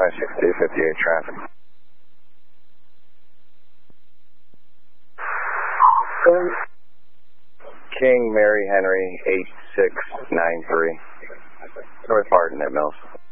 56258 traffic. King Mary Henry 8693. North Hardin at Mills.